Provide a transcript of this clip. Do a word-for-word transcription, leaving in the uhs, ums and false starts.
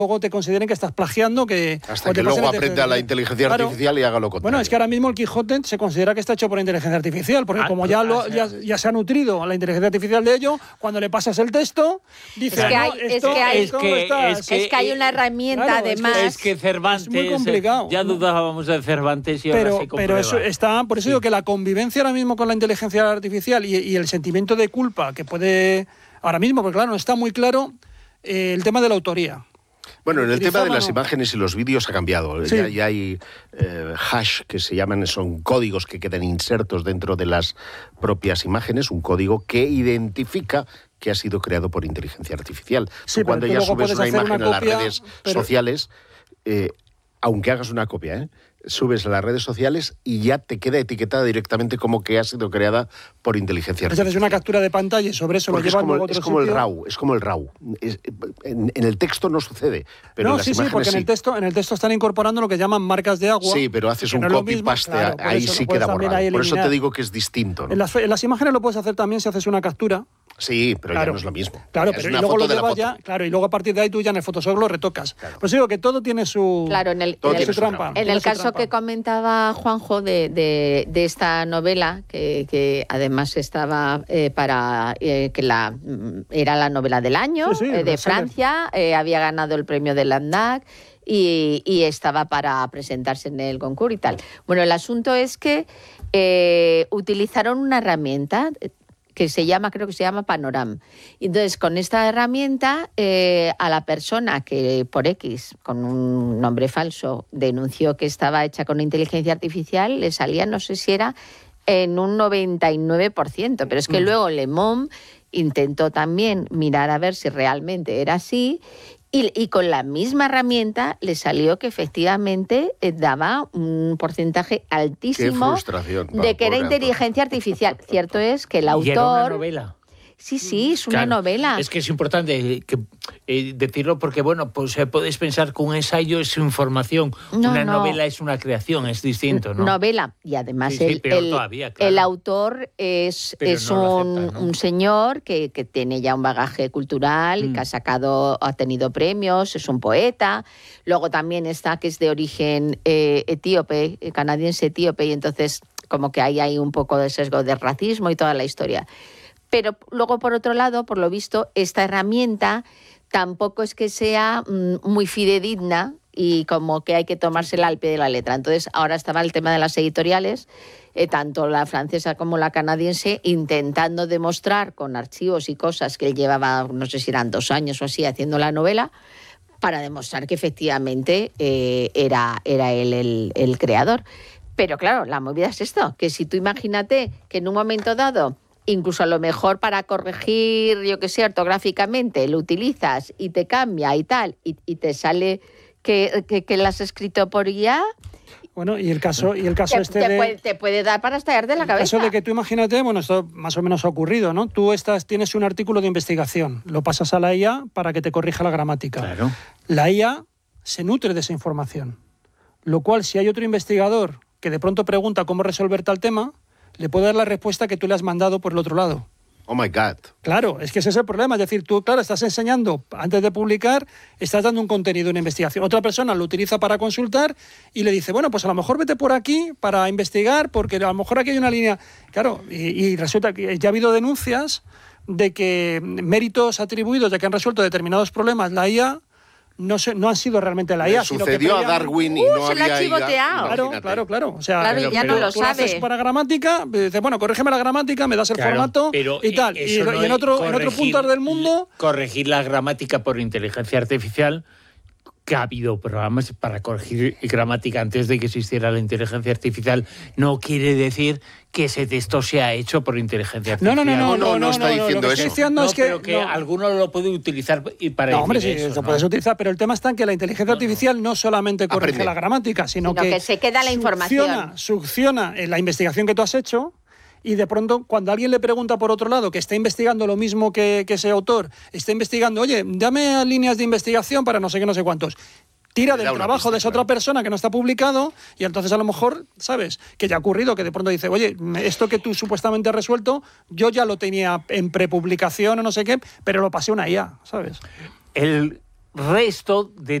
luego te consideren que estás plagiando, que... Hasta que luego aprenda la inteligencia claro. artificial y haga lo contrario. Bueno, es que ahora mismo el Quijote se considera que está hecho por inteligencia artificial, porque ah, como ya, lo, ah, ya, ya se ha nutrido a la inteligencia artificial de ello, cuando le pasas el texto, dice... Es que hay, no, esto, es que hay, esto es que, estás... es que, es que hay una herramienta, claro, además... Es que Cervantes... Es muy complicado. Ya dudábamos de Cervantes y pero, ahora se comprueba. Pero eso está... Por eso sí. digo que la convivencia ahora mismo con la inteligencia artificial y, y el sentimiento de culpa que puede... Ahora mismo, porque claro, no está muy claro eh, el tema de la autoría. Bueno, en el tema de las no. imágenes y los vídeos ha cambiado. Sí. Ya, ya hay eh, hash que se llaman, son códigos que quedan insertos dentro de las propias imágenes, un código que identifica que ha sido creado por inteligencia artificial. Sí, cuando tú ya luego subes puedes una hacer imagen una a copia, las redes pero... sociales, eh, aunque hagas una copia, ¿eh? subes a las redes sociales y ya te queda etiquetada directamente como que ha sido creada por inteligencia artificial. Entonces es una captura de pantalla y sobre eso Porque lo llevan es como, luego a otro es como el sitio. RAW, es como el RAW. Es, en, en el texto no sucede, pero no, en las sí, sí, imágenes porque sí. en el texto, en el texto están incorporando lo que llaman marcas de agua. Sí, pero haces un no copy-paste, claro, ahí sí queda borrado. Por eso te digo que es distinto, ¿no? En las, en las imágenes lo puedes hacer también si haces una captura. Sí, pero claro, ya no es lo mismo. Claro, es pero una y luego foto lo de la llevas foto. ya, claro, y luego a partir de ahí tú ya en el Photoshop lo retocas. Claro. Pues digo que todo tiene su, claro, en el, todo en tiene el, su trampa. En tiene el su caso trampa. que comentaba Juanjo de, de, de esta novela, que, que además estaba eh, para eh, que la era la novela del año sí, sí, eh, de Francia, eh, había ganado el premio de Landac y, y estaba para presentarse en el concurso y tal. Bueno, el asunto es que eh, utilizaron una herramienta que se llama, creo que se llama Panoram. Entonces, con esta herramienta, eh, a la persona que por X, con un nombre falso, denunció que estaba hecha con inteligencia artificial, le salía, no sé si era en un noventa y nueve por ciento, pero es que mm. luego Le Monde intentó también mirar a ver si realmente era así. Y, y con la misma herramienta le salió que efectivamente eh, daba un porcentaje altísimo de que era inteligencia artificial. Cierto es que el autor... Y era una novela. Sí, sí, es una claro, novela. Es que es importante que, eh, decirlo porque, bueno, pues eh, podéis pensar que un ensayo es información, no, una no. novela es una creación, es distinto, ¿no? Novela, y además sí, el, sí, peor el, todavía, claro. el autor es, es no un, acepta, ¿no? un señor que, que tiene ya un bagaje cultural, mm. que ha sacado, ha tenido premios, es un poeta. Luego también está que es de origen eh, etíope, canadiense etíope, y entonces como que ahí hay un poco de sesgo de racismo y toda la historia. Pero luego, por otro lado, por lo visto, esta herramienta tampoco es que sea mmm, muy fidedigna y como que hay que tomársela al pie de la letra. Entonces, ahora estaba el tema de las editoriales, eh, tanto la francesa como la canadiense, intentando demostrar con archivos y cosas que él llevaba, no sé si eran dos años o así, haciendo la novela, para demostrar que efectivamente eh, era, era él el, el creador. Pero claro, la movida es esto, que si tú imagínate que en un momento dado... Incluso a lo mejor para corregir, yo qué sé, ortográficamente, lo utilizas y te cambia y tal, y, y te sale que, que, que lo has escrito por I A. Bueno, y el caso, y el caso te, este te de... Puede, te puede dar para estallar de la el cabeza. El caso de que tú imagínate, bueno, esto más o menos ha ocurrido, ¿no? Tú estás, tienes un artículo de investigación, lo pasas a la I A para que te corrija la gramática. Claro. La I A se nutre de esa información, lo cual si hay otro investigador que de pronto pregunta cómo resolver tal tema, le puede dar la respuesta que tú le has mandado por el otro lado. Oh my God. Claro, es que ese es el problema. Es decir, tú, claro, estás enseñando, antes de publicar, estás dando un contenido, una investigación. Otra persona lo utiliza para consultar y le dice, bueno, pues a lo mejor vete por aquí para investigar, porque a lo mejor aquí hay una línea... Claro, y, y resulta que ya ha habido denuncias de que méritos atribuidos de que han resuelto determinados problemas la I A no, se, no han sido realmente la I A. Le sino sucedió que a Darwin y uh, no se había la ha chivoteado. Claro, claro, claro. O sea, claro, pero, ya pero no lo tú sabe. haces para gramática, dices, bueno, corrígeme la gramática, me das el claro, formato pero y tal. Y, no y en otro, corregir, en otro punto del mundo... Corregir la gramática por inteligencia artificial, que ha habido programas para corregir gramática antes de que existiera la inteligencia artificial, no quiere decir que ese texto sea hecho por inteligencia artificial. No, no, no, no, no, no, no está no, diciendo lo que eso. estoy diciendo no, es que, pero que no. alguno lo puede utilizar y para No, hombre, sí, decir eso, lo ¿no? puedes utilizar, pero el tema está en que la inteligencia no, artificial no, no solamente corrige Aprende. la gramática, sino, Sino que, que se queda la información. Succiona, succiona en la investigación que tú has hecho. Y de pronto, cuando alguien le pregunta por otro lado, que está investigando lo mismo que, que ese autor, está investigando, oye, dame líneas de investigación para no sé qué, no sé cuántos, tira del trabajo pista, de esa claro. otra persona que no está publicado y entonces a lo mejor, ¿sabes? Que ya ha ocurrido, que de pronto dice, oye, esto que tú supuestamente has resuelto, yo ya lo tenía en prepublicación o no sé qué, pero lo pasé a una I A, ¿sabes? El resto de